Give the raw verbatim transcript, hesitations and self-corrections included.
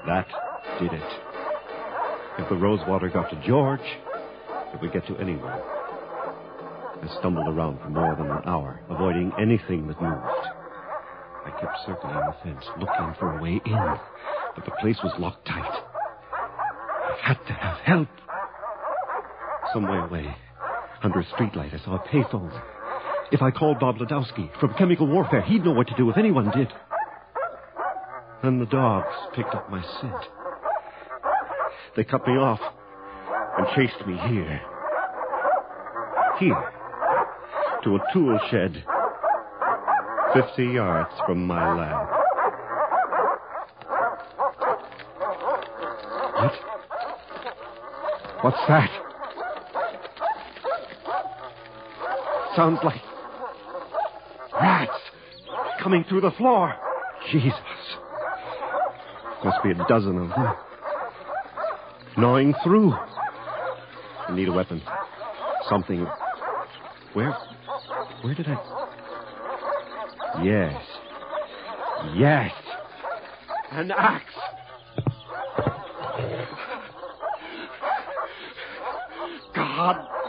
That did it. If the rosewater got to George, it would get to anyone. I stumbled around for more than an hour, avoiding anything that moved. I kept circling the fence, looking for a way in, but the place was locked tight. I had to have help. Some way away, under a streetlight, I saw a payphone. If I called Bob Ladowski from Chemical Warfare, he'd know what to do if anyone did. Then the dogs picked up my scent. They cut me off and chased me here. Here. To a tool shed. Fifty yards from my lab. What? What's that? Sounds like rats coming through the floor. Jesus. Must be a dozen of them. Gnawing through. I need a weapon. Something. Where? Where did I... Yes. Yes. An axe. God